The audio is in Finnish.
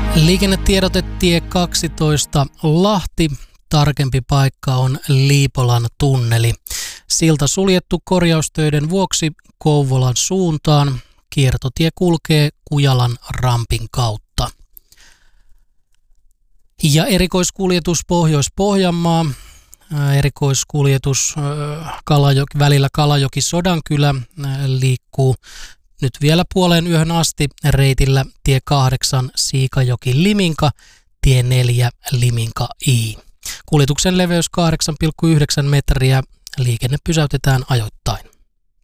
Liikennetiedote tie 12 Lahti. Tarkempi paikka on Liipolan tunneli. Silta suljettu korjaustöiden vuoksi Kouvolan suuntaan. Kiertotie kulkee Kujalan rampin kautta. Ja erikoiskuljetus Pohjois-Pohjanmaa. Erikoiskuljetus välillä Kalajoki-Sodankylä liikkuu nyt vielä puoleen yöhön asti reitillä tie 8 Siikajoki-Liminka, tie 4 Liminka-I. Kuljetuksen leveys 8,9 metriä. Liikenne pysäytetään ajoittain.